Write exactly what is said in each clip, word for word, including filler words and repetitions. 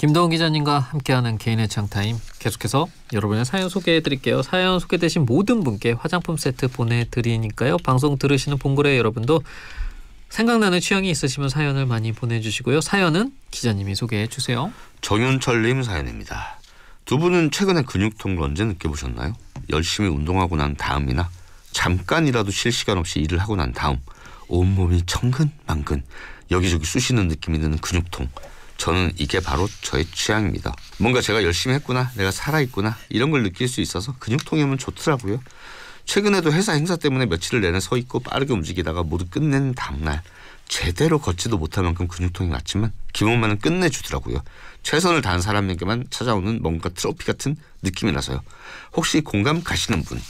김도훈 기자님과 함께하는 개인의 창타임, 계속해서 여러분의 사연 소개해드릴게요. 사연 소개되신 모든 분께 화장품 세트 보내드리니까요. 방송 들으시는 봉그레 여러분도 생각나는 취향이 있으시면 사연을 많이 보내주시고요. 사연은 기자님이 소개해주세요. 정윤철님 사연입니다. 두 분은 최근에 근육통을 언제 느껴보셨나요? 열심히 운동하고 난 다음이나 잠깐이라도 쉴 시간 없이 일을 하고 난 다음 온몸이 천근만근 여기저기 쑤시는 느낌이 드는 근육통. 저는 이게 바로 저의 취향입니다. 뭔가 제가 열심히 했구나, 내가 살아있구나 이런 걸 느낄 수 있어서 근육통이 오면 좋더라고요. 최근에도 회사 행사 때문에 며칠을 내내 서 있고 빠르게 움직이다가 모두 끝낸 다음날 제대로 걷지도 못할 만큼 근육통이 왔지만 기분만은 끝내주더라고요. 최선을 다한 사람에게만 찾아오는 뭔가 트로피 같은 느낌이라서요. 혹시 공감 가시는 분?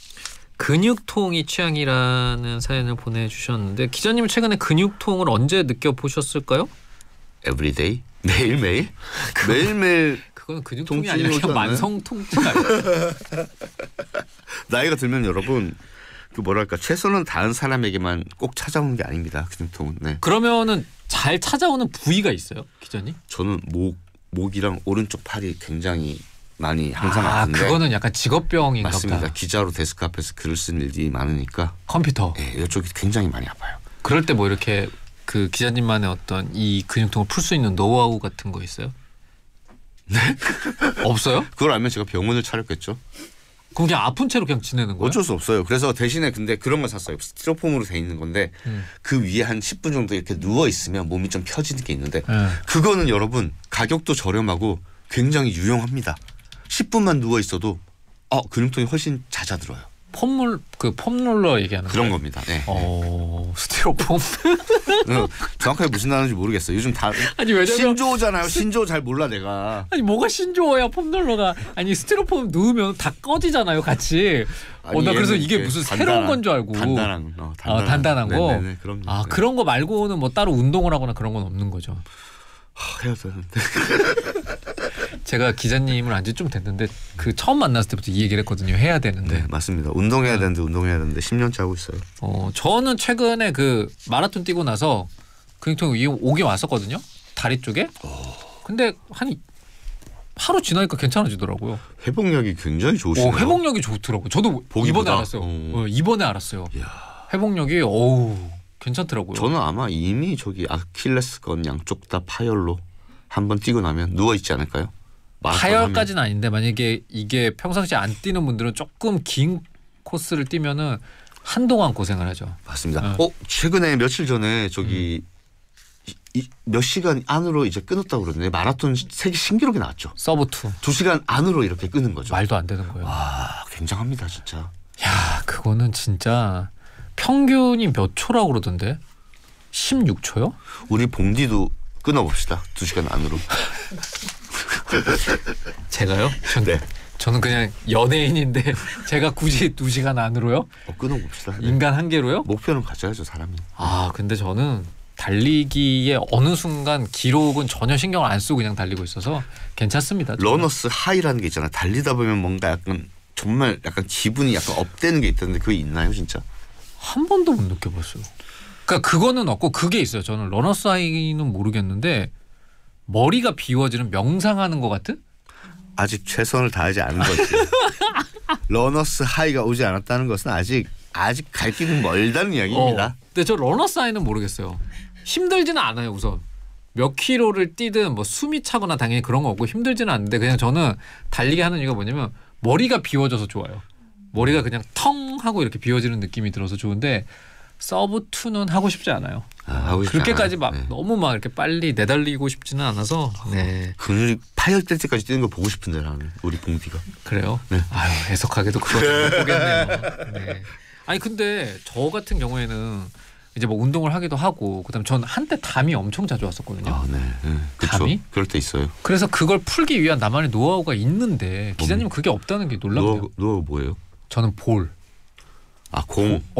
근육통이 취향이라는 사연을 보내주셨는데, 기자님은 최근에 근육통을 언제 느껴보셨을까요? 에브리데이? 매일매일? 매일매일. 그건 근육통이 아니라 그냥 만성통증 아니에요? 나이가 들면 여러분, 그 뭐랄까, 최선을 다한 사람에게만 꼭 찾아오는 게 아닙니다. 근육통은. 네. 그러면은 잘 찾아오는 부위가 있어요, 기자님? 저는 목, 목이랑 오른쪽 팔이 굉장히 많이 항상 아, 아픈데. 그거는 약간 직업병인가 보다. 맞습니다. 기자로 데스크 앞에서 글을 쓰는 일이 많으니까. 컴퓨터. 네, 이쪽이 굉장히 많이 아파요. 그럴 때 뭐 이렇게 그 기자님만의 어떤 이 근육통을 풀 수 있는 노하우 같은 거 있어요? 네? 없어요? 그걸 알면 제가 병원을 차렸겠죠. 그럼 그냥 아픈 채로 그냥 지내는 거예요? 어쩔 수 없어요. 그래서 대신에 근데 그런 거 샀어요. 스티로폼으로 돼 있는 건데 음. 그 위에 한 십 분 정도 이렇게 누워 있으면 몸이 좀 펴지는 게 있는데 음. 그거는 여러분 가격도 저렴하고 굉장히 유용합니다. 십 분만 누워 있어도 어, 근육통이 훨씬 잦아들어요. 폼물 그 폼롤러 얘기하는 그런 거예요? 겁니다. 네. 어, 스티로폼. 네. 정확하게 무슨 단어인지 모르겠어요. 요즘 다 아니 왜냐면 신조어잖아요. 신조어 잘 몰라 내가. 아니 뭐가 신조어야 폼롤러가. 아니 스티로폼 누우면 다 꺼지잖아요, 같이. 아니, 어, 나 그래서 얘는 이게 이렇게 무슨 단단한, 새로운 건 줄 알고. 단단한, 어, 단단한. 아, 단단한 거. 네네네, 그럼요. 아, 네. 그런 거 말고는 뭐 따로 운동을 하거나 그런 건 없는 거죠. 하, 해야 되는데. 제가 기자님을 안지 좀 됐는데 그 처음 만났을 때부터 이 얘기를 했거든요. 해야 되는데. 네, 맞습니다. 운동해야 되는데 운동해야 되는데 십 년째 하고 있어요. 어, 저는 최근에 그 마라톤 뛰고 나서 근육통이 오긴 왔었거든요. 다리 쪽에. 근데 한 하루 지나니까 괜찮아지더라고요. 회복력이 굉장히 좋으시네요. 오, 회복력이 좋더라고요. 저도 보기보다? 이번에 알았어요. 어. 어, 이번에 알았어요. 이야. 회복력이 어우 괜찮더라고요. 저는 아마 이미 저기 아킬레스건 양쪽 다 파열로 한번 뛰고 나면 누워 있지 않을까요? 파열까지는 아닌데 만약에 이게 평상시에 안 뛰는 분들은 조금 긴 코스를 뛰면은 한동안 고생을 하죠. 맞습니다. 어. 어, 최근에 며칠 전에 저기 이, 이, 몇 시간 안으로 이제 끊었다고 그러는데 마라톤 세계 신기록이 나왔죠. 서브 투. 두 시간 안으로 이렇게 끊은 거죠. 말도 안 되는 거예요. 와, 굉장합니다, 진짜. 야, 그거는 진짜 평균이 몇 초라고 그러던데? 십육 초요? 우리 봉디도 끊어봅시다. 두 시간 안으로. 제가요? 전, 네. 저는 그냥 연예인인데 제가 굳이 두 시간 안으로요? 어, 끊어봅시다. 네. 인간 한계로요? 목표는 가져야죠, 사람이. 아, 근데 저는 달리기에 어느 순간 기록은 전혀 신경을 안 쓰고 그냥 달리고 있어서 괜찮습니다. 저는. 러너스 하이라는 게 있잖아요. 달리다 보면 뭔가 약간 정말 약간 기분이 약간 업되는 게 있다는데 그게 있나요, 진짜? 한 번도 못 느껴봤어요. 그러니까 그거는 없고 그게 있어요. 저는 러너스 하이는 모르겠는데 머리가 비워지는 명상하는 것 같은? 아직 최선을 다하지 않은 거지. 러너스 하이가 오지 않았다는 것은 아직 아직 갈 길은 멀다는 이야기입니다. 어, 근데 저 러너스 하이는 모르겠어요. 힘들지는 않아요. 우선 몇 킬로를 뛰든 뭐 숨이 차거나 당연히 그런 거 없고 힘들지는 않은데 그냥 저는 달리기 하는 이유가 뭐냐면 머리가 비워져서 좋아요. 머리가 그냥 텅 하고 이렇게 비워지는 느낌이 들어서 좋은데 서브 투는 하고 싶지 않아요. 아, 하고 싶지 그렇게까지 않아요. 막 네. 너무 막 이렇게 빨리 내달리고 싶지는 않아서. 네. 근육이 파열될 때까지 뛰는 거 보고 싶은데 나는 우리 봉디가. 그래요? 네. 아유, 애석하게도 그걸 못 보겠네요. 네. 아니 근데 저 같은 경우에는 이제 뭐 운동을 하기도 하고 그다음 전 한때 담이 엄청 자주 왔었거든요. 아, 네. 네. 그쵸. 담이? 그럴 때 있어요. 그래서 그걸 풀기 위한 나만의 노하우가 있는데 기자님은 그게 없다는 게 놀랍네요. 노하우, 노하우 뭐예요? 저는 볼. 아, 공.